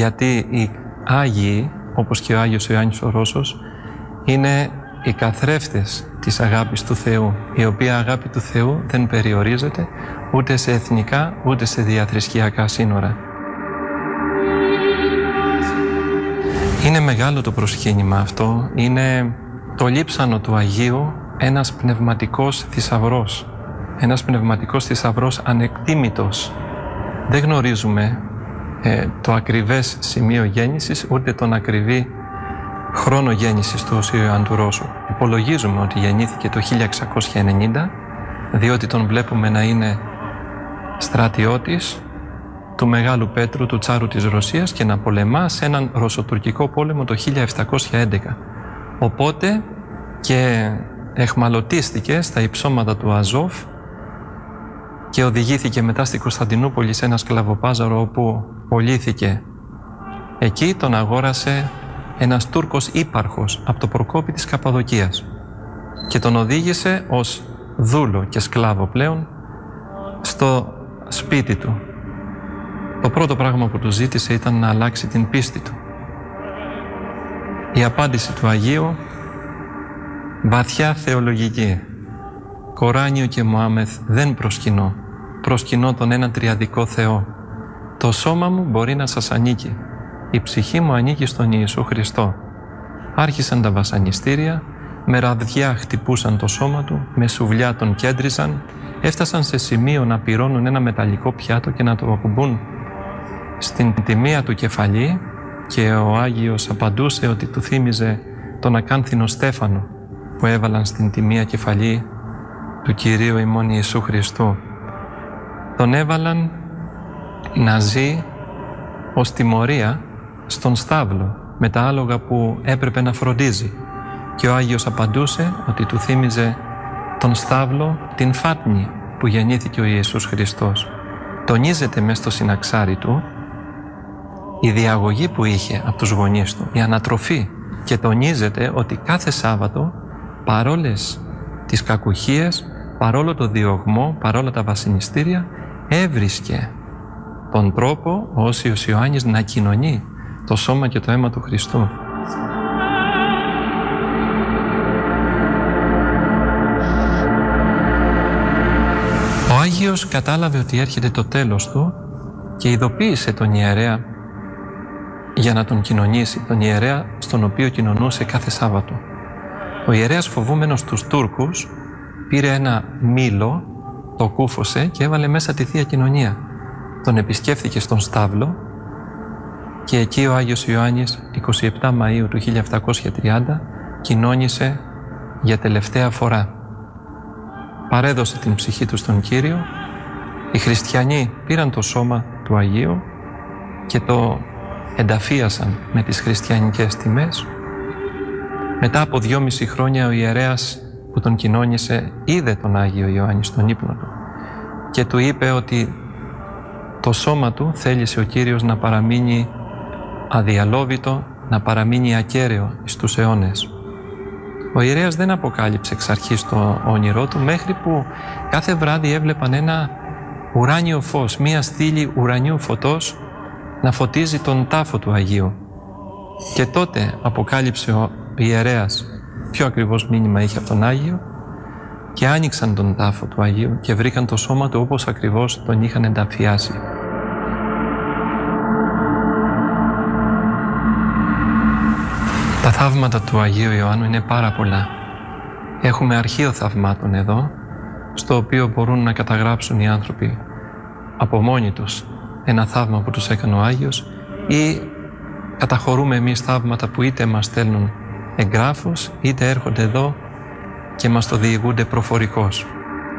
Γιατί οι Άγιοι, όπως και ο Άγιος Ιωάννης ο Ρώσος, είναι οι καθρέφτες της αγάπης του Θεού, η οποία αγάπη του Θεού δεν περιορίζεται ούτε σε εθνικά ούτε σε διαθρησκειακά σύνορα. Είναι μεγάλο το προσκύνημα αυτό, είναι το λείψανο του Αγίου, ένας πνευματικός θησαυρός. Ένας πνευματικός θησαυρός ανεκτήμητος. Δεν γνωρίζουμε το ακριβές σημείο γέννησης, ούτε τον ακριβή χρόνο γέννησης του Οσίου Ιωάννου του Ρώσου. Υπολογίζουμε ότι γεννήθηκε το 1690, διότι τον βλέπουμε να είναι στρατιώτης του Μεγάλου Πέτρου, του Τσάρου της Ρωσίας, και να πολεμά σε έναν ρωσοτουρκικό πόλεμο το 1711. Οπότε και εχμαλωτίστηκε στα υψώματα του Αζόφ και οδηγήθηκε μετά στην Κωνσταντινούπολη σε ένα σκλαβοπάζαρο, όπου πωλήθηκε. Εκεί τον αγόρασε ένας Τούρκος ύπαρχος από το Προκόπη της Καπαδοκίας και τον οδήγησε ως δούλο και σκλάβο πλέον στο σπίτι του. Το πρώτο πράγμα που του ζήτησε ήταν να αλλάξει την πίστη του. Η απάντηση του Αγίου, βαθιά θεολογική. Κοράνιο και Μωάμεθ δεν προσκυνώ. Προσκυνώ τον έναν τριαδικό Θεό. Το σώμα μου μπορεί να σας ανήκει. Η ψυχή μου ανήκει στον Ιησού Χριστό. Άρχισαν τα βασανιστήρια, με ραβδιά χτυπούσαν το σώμα του, με σουβλιά τον κέντριζαν, έφτασαν σε σημείο να πυρώνουν ένα μεταλλικό πιάτο και να το ακουμπούν στην τιμία του κεφαλή, και ο Άγιος απαντούσε ότι του θύμιζε τον ακάνθινο Στέφανο που έβαλαν στην τιμία κεφαλή του Κυρίου ημών Ιησού Χριστού. Τον έβαλαν να ζει ως τιμωρία στον στάβλο με τα άλογα που έπρεπε να φροντίζει, και ο Άγιος απαντούσε ότι του θύμιζε τον στάβλο την φάτνη που γεννήθηκε ο Ιησούς Χριστός. Τονίζεται μες στο συναξάρι του η διαγωγή που είχε από τους γονείς του, η ανατροφή, και τονίζεται ότι κάθε Σάββατο, παρόλες τις κακουχίες, παρόλο το διωγμό, παρόλα τα βασανιστήρια, έβρισκε τον τρόπο ο Όσιος Ιωάννης να κοινωνεί το σώμα και το αίμα του Χριστού. Ο Άγιος κατάλαβε ότι έρχεται το τέλος του και ειδοποίησε τον ιερέα για να τον κοινωνήσει, τον ιερέα στον οποίο κοινωνούσε κάθε Σάββατο. Ο ιερέας, φοβούμενος τους Τούρκους, πήρε ένα μήλο, το κούφωσε και έβαλε μέσα τη Θεία Κοινωνία. Τον επισκέφθηκε στον στάβλο και εκεί ο Άγιος Ιωάννης 27 Μαΐου του 1730 κοινώνησε για τελευταία φορά. Παρέδωσε την ψυχή του στον Κύριο. Οι χριστιανοί πήραν το σώμα του Αγίου και το ενταφίασαν με τις χριστιανικές τιμές. Μετά από 2,5 χρόνια ο ιερέας που τον κοινώνησε είδε τον Άγιο Ιωάννη στον ύπνο του και του είπε ότι το σώμα του θέλησε ο Κύριος να παραμείνει αδιαλόβητο, να παραμείνει ακέραιο στους αιώνες. Ο ιερέας δεν αποκάλυψε εξ αρχής το όνειρό του, μέχρι που κάθε βράδυ έβλεπαν ένα ουράνιο φως, μία στήλη ουρανιού φωτός να φωτίζει τον τάφο του Αγίου. Και τότε αποκάλυψε ο ιερέας ποιο ακριβώς μήνυμα είχε από τον Άγιο και άνοιξαν τον τάφο του Αγίου και βρήκαν το σώμα του όπως ακριβώς τον είχαν ενταφιάσει. Τα θαύματα του Αγίου Ιωάννου είναι πάρα πολλά. Έχουμε αρχείο θαυμάτων εδώ, στο οποίο μπορούν να καταγράψουν οι άνθρωποι από μόνοι τους ένα θαύμα που τους έκανε ο Άγιος, ή καταχωρούμε εμείς θαύματα που είτε μας στέλνουν εγγράφους, είτε έρχονται εδώ και μας το διηγούνται προφορικώς.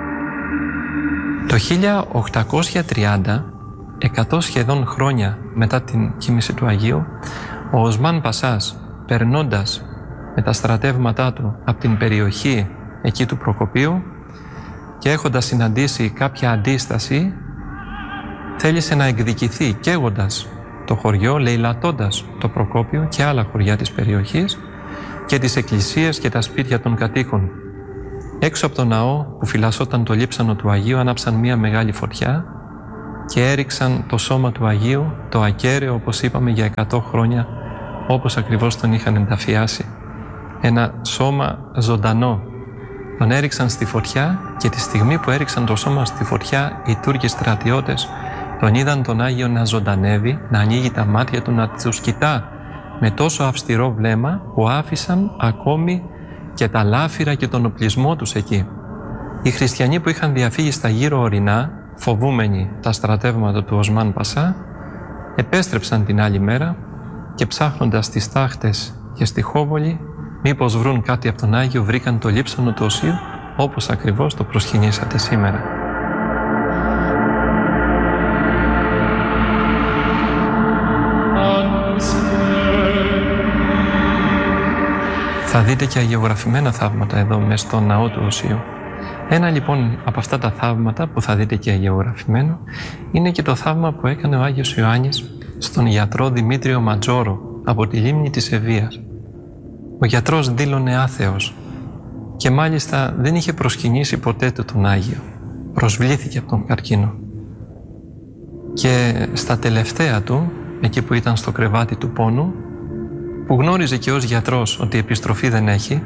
Το 1830, 100 σχεδόν χρόνια μετά την κοίμηση του Αγίου, ο Οσμάν Πασάς, περνώντας με τα στρατεύματά του από την περιοχή εκεί του Προκοπίου και έχοντας συναντήσει κάποια αντίσταση, θέλησε να εκδικηθεί καίγοντας το χωριό, λαιλατώντας το Προκόπιο και άλλα χωριά της περιοχής και τις εκκλησίες και τα σπίτια των κατοίκων. Έξω από το ναό που φυλασσόταν το λείψανο του Αγίου άναψαν μία μεγάλη φωτιά και έριξαν το σώμα του Αγίου, το ακέραιο, όπως είπαμε, για 100 χρόνια, όπως ακριβώς τον είχαν ενταφιάσει. Ένα σώμα ζωντανό. Τον έριξαν στη φωτιά και τη στιγμή που έριξαν το σώμα στη φωτιά, οι Τούρκοι στρατιώτες τον είδαν τον Άγιο να ζωντανεύει, να ανοίγει τα μάτια του, να τους κοιτά με τόσο αυστηρό βλέμμα που άφησαν ακόμη και τα λάφυρα και τον οπλισμό τους εκεί. Οι χριστιανοί που είχαν διαφύγει στα γύρω ορεινά, φοβούμενοι τα στρατεύματα του Οσμάν Πασά, επέστρεψαν την άλλη μέρα και ψάχνοντας στις τάχτες και στη Χόβολη μήπως βρουν κάτι από τον Άγιο, βρήκαν το λείψανο του Οσίου, όπως ακριβώς το προσκυνήσατε σήμερα. Θα δείτε και αγιογραφημένα θαύματα εδώ μέσα στο ναό του Οσίου. Ένα λοιπόν από αυτά τα θαύματα που θα δείτε και αγιογραφημένο είναι και το θαύμα που έκανε ο Άγιος Ιωάννης στον γιατρό Δημήτριο Ματζόρο από τη λίμνη της Ευβοίας. Ο γιατρός δήλωνε άθεος και μάλιστα δεν είχε προσκυνήσει ποτέ τον Άγιο. Προσβλήθηκε από τον καρκίνο. Και στα τελευταία του, εκεί που ήταν στο κρεβάτι του πόνου, που γνώριζε και ως γιατρός ότι επιστροφή δεν έχει,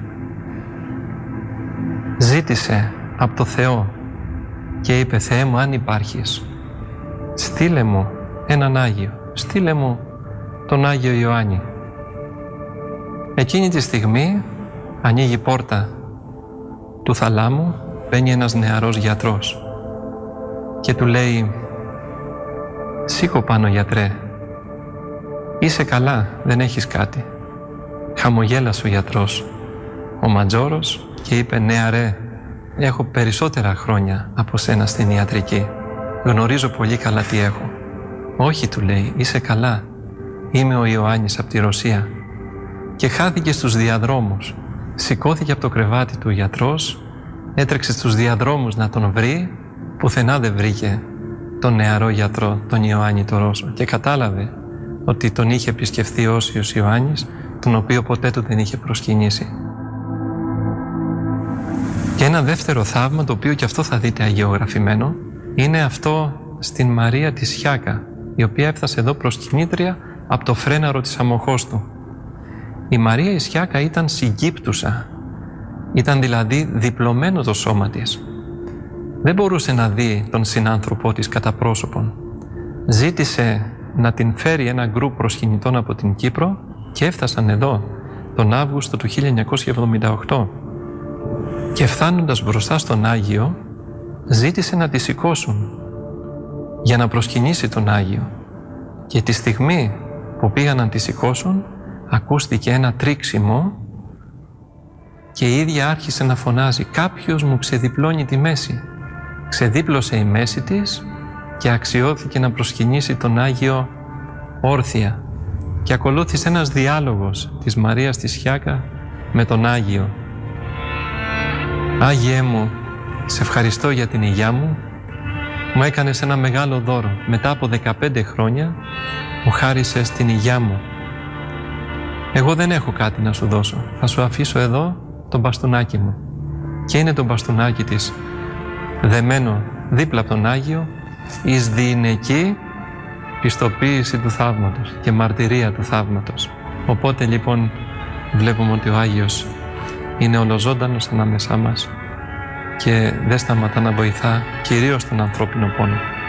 ζήτησε από το Θεό και είπε: «Θεέ μου, αν υπάρχεις, στείλε μου έναν Άγιο, στείλε μου τον Άγιο Ιωάννη». Εκείνη τη στιγμή ανοίγει η πόρτα του θαλάμου, μπαίνει ένας νεαρός γιατρός και του λέει: «Σήκω πάνω, γιατρέ, είσαι καλά, δεν έχεις κάτι». Χαμογέλασε ο γιατρός, ο Ματζόρος, και είπε: «Νεαρέ, έχω περισσότερα χρόνια από σένα στην ιατρική. Γνωρίζω πολύ καλά τι έχω». «Όχι», του λέει, «είσαι καλά. Είμαι ο Ιωάννης από τη Ρωσία». Και χάθηκε στους διαδρόμους. Σηκώθηκε από το κρεβάτι του ο γιατρός, έτρεξε στους διαδρόμους να τον βρει, πουθενά δεν βρήκε τον νεαρό γιατρό, τον Ιωάννη το Ρώσο, και κατάλαβε ότι τον είχε επισκεφθεί ο Όσιος Ιωάννης, τον οποίο ποτέ του δεν είχε προσκυνήσει. Και ένα δεύτερο θαύμα, το οποίο και αυτό θα δείτε αγιογραφημένο, είναι αυτό στην Μαρία τη Σιάκα, η οποία έφτασε εδώ προσκυνήτρια από το φρέναρο της αμοχώστου. Η Μαρία η Σιάκα ήταν συγκύπτουσα, ήταν δηλαδή διπλωμένο το σώμα της. Δεν μπορούσε να δει τον συνάνθρωπό της κατά πρόσωπον. Ζήτησε να την φέρει ένα γκρουπ προσκυνητών από την Κύπρο και έφτασαν εδώ τον Αύγουστο του 1978. Και φτάνοντας μπροστά στον Άγιο, ζήτησε να τη σηκώσουν για να προσκυνήσει τον Άγιο. Και τη στιγμή που πήγαν να τη σηκώσουν, ακούστηκε ένα τρίξιμο και η ίδια άρχισε να φωνάζει: «Κάποιος μου ξεδιπλώνει τη μέση». Ξεδίπλωσε η μέση της και αξιώθηκε να προσκυνήσει τον Άγιο όρθια. Και ακολούθησε ένας διάλογος της Μαρίας της Σιάκα με τον Άγιο. «Άγιέ μου, σε ευχαριστώ για την υγειά μου. Μου έκανες ένα μεγάλο δώρο. Μετά από 15 χρόνια μου χάρισες την υγειά μου. Εγώ δεν έχω κάτι να σου δώσω. Θα σου αφήσω εδώ το μπαστούνάκι μου». Και είναι το μπαστούνάκι της δεμένο δίπλα από τον Άγιο, εις διηνεκή πιστοποίηση του θαύματος και μαρτυρία του θαύματος. Οπότε λοιπόν βλέπουμε ότι ο Άγιος είναι ολοζώντανος ανάμεσά μας και δεν σταματά να βοηθά κυρίως τον ανθρώπινο πόνο.